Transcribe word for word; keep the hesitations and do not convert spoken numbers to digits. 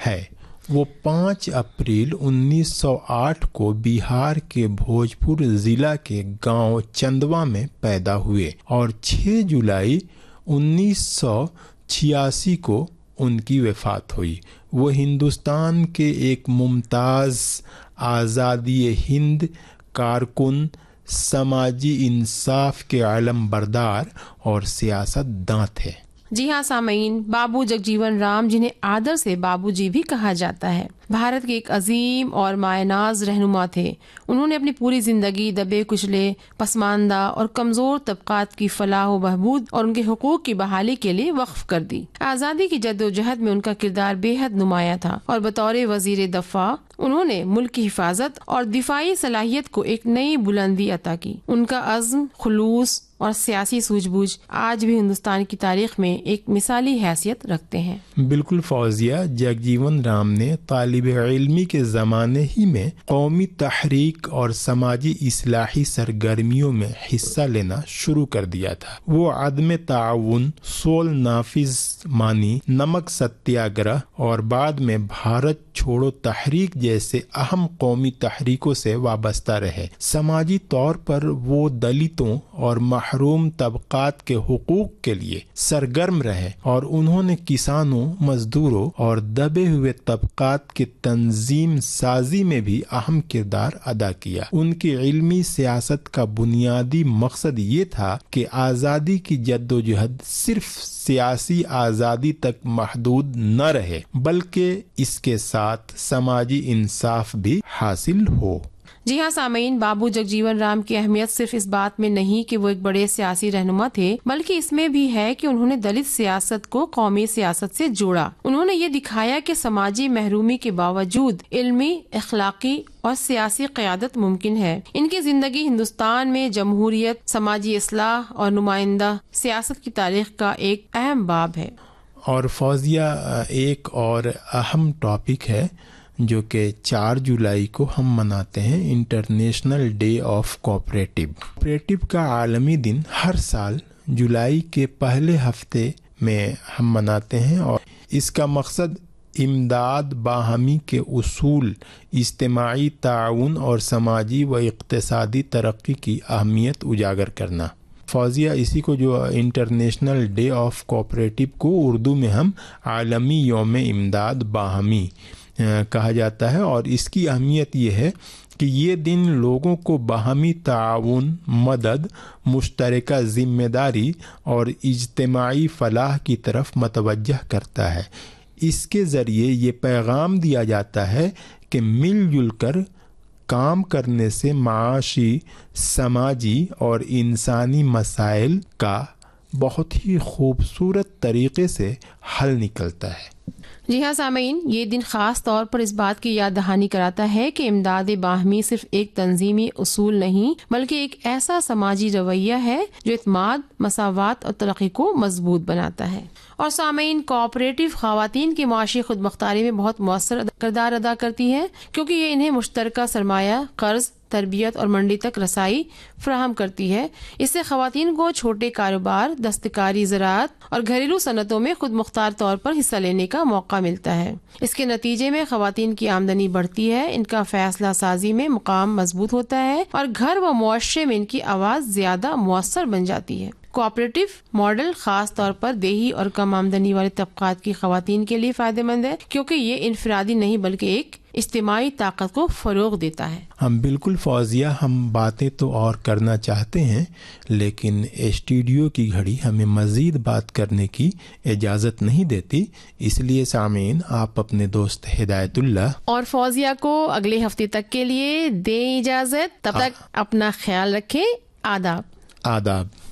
ہے. وہ پانچ اپریل انیس سو آٹھ کو بہار کے بھوجپور ضلع کے گاؤں چندوا میں پیدا ہوئے اور چھ جولائی انیس سو چھیاسی کو ان کی وفات ہوئی. وہ ہندوستان کے ایک ممتاز آزادی ہند کارکن، سماجی انصاف کے علم بردار اور سیاست داں تھے. جی ہاں سامعین، بابو جگجیون رام، جنہیں آدر سے بابو جی بھی کہا جاتا ہے، بھارت کے ایک عظیم اور مائع ناز رہنما تھے. انہوں نے اپنی پوری زندگی دبے کچلے، پسماندہ اور کمزور طبقات کی فلاح و بہبود اور ان کے حقوق کی بحالی کے لیے وقف کر دی. آزادی کی جد و جہد میں ان کا کردار بے حد نمایاں تھا اور بطور وزیر دفاع انہوں نے ملک کی حفاظت اور دفاعی صلاحیت کو ایک نئی بلندی عطا کی. ان کا عزم، خلوص اور سیاسی سوجھ بوجھ آج بھی ہندوستان کی تاریخ میں ایک مثالی حیثیت رکھتے ہیں. بالکل فوزیہ، جگجیون رام نے طالب علمی کے زمانے ہی میں قومی تحریک اور سماجی اصلاحی سرگرمیوں میں حصہ لینا شروع کر دیا تھا. وہ عدم تعاون، سول نافذ مانی، نمک ستیاگرہ اور بعد میں بھارت چھوڑو تحریک جیسے اہم قومی تحریکوں سے وابستہ رہے. سماجی طور پر وہ دلتوں اور محروم طبقات کے حقوق کے لیے سرگرم رہے اور انہوں نے کسانوں، مزدوروں اور دبے ہوئے طبقات کی تنظیم سازی میں بھی اہم کردار ادا کیا. ان کی علمی سیاست کا بنیادی مقصد یہ تھا کہ آزادی کی جد و جہد صرف سیاسی آزادی تک محدود نہ رہے بلکہ اس کے ساتھ سماجی انصاف بھی حاصل ہو. جی ہاں سامعین، بابو جگجیون رام کی اہمیت صرف اس بات میں نہیں کہ وہ ایک بڑے سیاسی رہنما تھے، بلکہ اس میں بھی ہے کہ انہوں نے دلت سیاست کو قومی سیاست سے جوڑا. انہوں نے یہ دکھایا کہ سماجی محرومی کے باوجود علمی، اخلاقی اور سیاسی قیادت ممکن ہے. ان کی زندگی ہندوستان میں جمہوریت، سماجی اصلاح اور نمائندہ سیاست کی تاریخ کا ایک اہم باب ہے. اور فوزیہ، ایک اور اہم ٹاپک ہے جو کہ چار جولائی کو ہم مناتے ہیں، international day of cooperative. Cooperative کا عالمی دن ہر سال جولائی کے پہلے ہفتے میں ہم مناتے ہیں اور اس کا مقصد امداد، باہمی کے اصول، اجتماعی تعاون اور سماجی و اقتصادی ترقی کی اہمیت اجاگر کرنا. فوزیہ، اسی کو جو انٹرنیشنل ڈے آف کوآپریٹو کو اردو میں ہم عالمی یوم امداد باہمی کہا جاتا ہے، اور اس کی اہمیت یہ ہے کہ یہ دن لوگوں کو باہمی تعاون، مدد، مشترکہ ذمہ داری اور اجتماعی فلاح کی طرف متوجہ کرتا ہے. اس کے ذریعے یہ پیغام دیا جاتا ہے کہ مل جل کر کام کرنے سے معاشی، سماجی اور انسانی مسائل کا بہت ہی خوبصورت طریقے سے حل نکلتا ہے. جی ہاں سامعین، یہ دن خاص طور پر اس بات کی یاد دہانی کراتا ہے کہ امداد باہمی صرف ایک تنظیمی اصول نہیں بلکہ ایک ایسا سماجی رویہ ہے جو اعتماد، مساوات اور ترقی کو مضبوط بناتا ہے. اور سامعین، کوآپریٹو خواتین کی معاشی خود مختاری میں بہت مؤثر کردار ادا کرتی ہے کیونکہ یہ انہیں مشترکہ سرمایہ، قرض، تربیت اور منڈی تک رسائی فراہم کرتی ہے. اس سے خواتین کو چھوٹے کاروبار، دستکاری، زراعت اور گھریلو صنعتوں میں خود مختار طور پر حصہ لینے کا موقع ملتا ہے. اس کے نتیجے میں خواتین کی آمدنی بڑھتی ہے، ان کا فیصلہ سازی میں مقام مضبوط ہوتا ہے اور گھر و معاشرے میں ان کی آواز زیادہ مؤثر بن جاتی ہے. کوآپریٹو ماڈل خاص طور پر دیہی اور کم آمدنی والے طبقات کی خواتین کے لیے فائدہ مند ہے کیونکہ یہ انفرادی نہیں بلکہ ایک اجتماعی طاقت کو فروغ دیتا ہے. ہم بالکل فوزیہ، ہم باتیں تو اور کرنا چاہتے ہیں لیکن اسٹوڈیو کی گھڑی ہمیں مزید بات کرنے کی اجازت نہیں دیتی، اس لیے سامعین آپ اپنے دوست ہدایت اللہ اور فوزیہ کو اگلے ہفتے تک کے لیے دیں اجازت. تب تک اپنا خیال رکھیں. آداب. آداب.